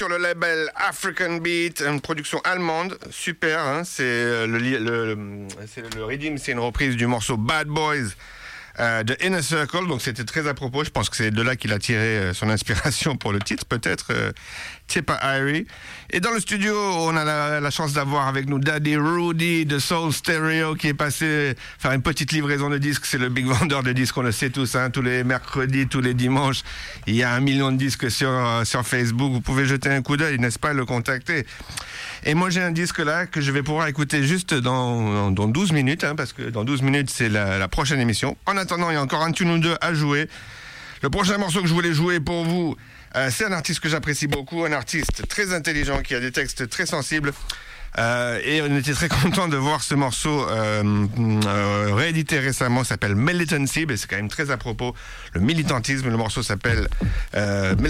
sur le label African Beat, une production allemande, super, hein, c'est le Redeem, c'est une reprise du morceau Bad Boys de Inner Circle, donc c'était très à propos, je pense que c'est de là qu'il a tiré son inspiration pour le titre, peut-être, Tippa Irie. Et dans le studio, on a la chance d'avoir avec nous Daddy Rudy de Soul Stereo qui est passé faire une petite livraison de disques, c'est le big vendeur de disques, on le sait tous, hein, tous les mercredis, tous les dimanches, il y a 1 million de disques sur Facebook, vous pouvez jeter un coup d'œil, n'est-ce pas, le contacter. Et moi j'ai un disque là que je vais pouvoir écouter juste dans 12 minutes, hein, parce que dans 12 minutes c'est la prochaine émission. En attendant, il y a encore un tune ou deux à jouer. Le prochain morceau que je voulais jouer pour vous, c'est un artiste que j'apprécie beaucoup, un artiste très intelligent qui a des textes très sensibles. Et on était très content de voir ce morceau réédité récemment, s'appelle Militancy, mais c'est quand même très à propos, le militantisme. Le morceau s'appelle